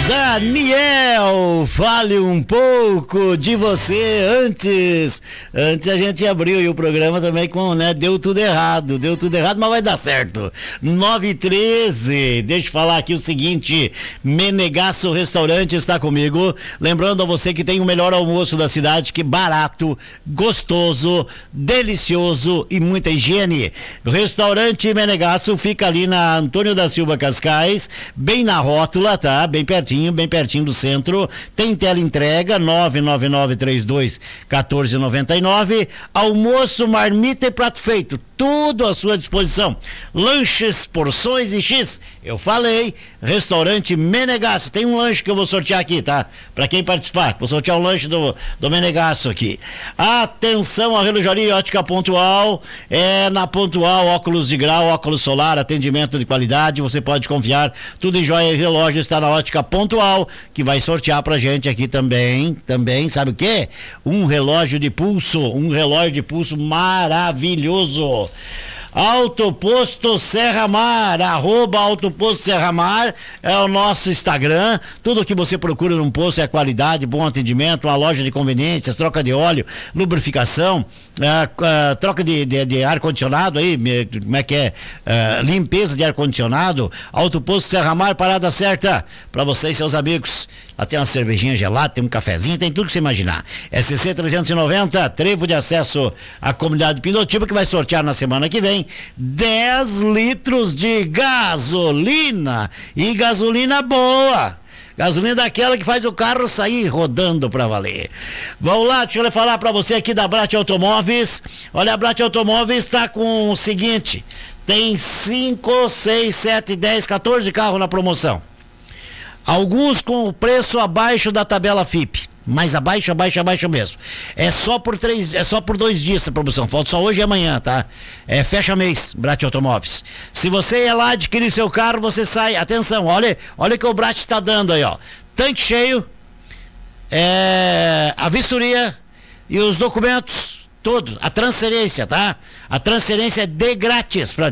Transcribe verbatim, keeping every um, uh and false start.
Daniel, fale um pouco de você antes. Antes a gente abriu o programa também com, né, deu tudo errado, deu tudo errado, mas vai dar certo. nove e treze, deixa eu falar aqui o seguinte, Menegasso Restaurante está comigo, lembrando a você que tem o melhor almoço da cidade, que barato, gostoso, delicioso e muita higiene. O restaurante Menegasso fica ali na Antônio da Silva Cascais, bem na rótula, tá? Bem pertinho, bem pertinho do centro. Tem tela entrega nove nove nove três dois um quatro nove nove. Almoço, marmita e prato feito, tudo à sua disposição. Lanches, porções e X. Eu falei, restaurante Menegasso. Tem um lanche que eu vou sortear aqui, tá? Pra quem participar, vou sortear o lanche do, do Menegasso aqui. Atenção, a relojaria e ótica Pontual. É na Pontual, óculos de grau, óculos solar, atendimento de qualidade. Você pode confiar. Tudo em joia e relógio está na ótica Pontual, que vai sortear pra gente aqui também. Também, sabe o quê? Um relógio de pulso. Um relógio de pulso maravilhoso. Autoposto Serra Mar, arroba Autoposto Serra Mar é o nosso Instagram. Tudo que você procura num posto é qualidade, bom atendimento, uma loja de conveniências, troca de óleo, lubrificação, uh, uh, troca de, de, de ar-condicionado aí, como é que é? Uh, limpeza de ar-condicionado. Autoposto Serra Mar, parada certa para você e seus amigos. Lá tem uma cervejinha gelada, tem um cafezinho, tem tudo que você imaginar. S C trezentos e noventa, trevo de acesso à comunidade Pindotiba, que vai sortear na semana que vem dez litros de gasolina, e gasolina boa, gasolina daquela que faz o carro sair rodando pra valer. Vamos lá, deixa eu falar pra você aqui da Brat Automóveis. Olha, a Brat Automóveis tá com o seguinte, tem cinco, seis, sete, dez, quatorze carros na promoção. Alguns com o preço abaixo da tabela F I P, mais abaixo, abaixo, abaixo mesmo. É só por três, é só por dois dias essa promoção. Falta só hoje e amanhã, tá? É fecha mês, Brat Automóveis. Se você ir lá adquirir seu carro, você sai. Atenção, olha, olha o que o Brat está dando aí, ó. Tanque cheio, é, a vistoria e os documentos, tudo. A transferência, tá? A transferência é de grátis pra